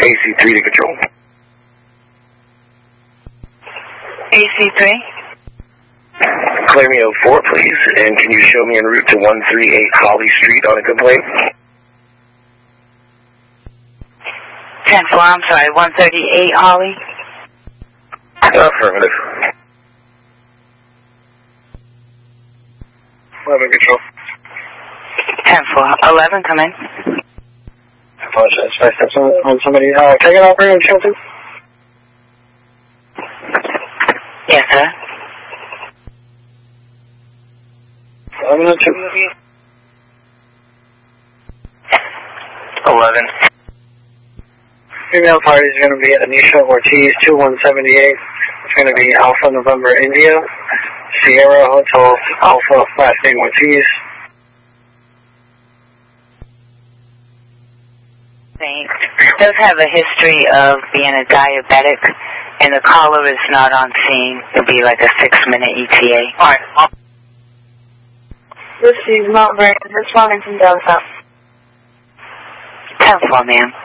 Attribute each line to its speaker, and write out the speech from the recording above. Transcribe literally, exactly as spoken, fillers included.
Speaker 1: A C three to control.
Speaker 2: A C three?
Speaker 1: Clear me oh four, please, and can you show me en route to one thirty-eight Holly Street on a complaint?
Speaker 2: ten four, I'm sorry, one thirty-eight Holly?
Speaker 1: Affirmative. eleven control.
Speaker 2: ten four, eleven, come in.
Speaker 1: I apologize. Five steps on, on somebody. Uh, can I get operator in channel two?
Speaker 2: Yes, sir.
Speaker 1: eleven oh two. eleven. Female party is going to be Anisha Ortiz, two one seven eight. It's going to be Alpha November India, Sierra Hotel Alpha, last name Ortiz.
Speaker 2: Does have a history of being a diabetic, and the caller is not on scene. It'll be like a six-minute E T A.
Speaker 1: All right.
Speaker 3: This is Mount Vernon, responding from Delta.
Speaker 2: ten four, ma'am.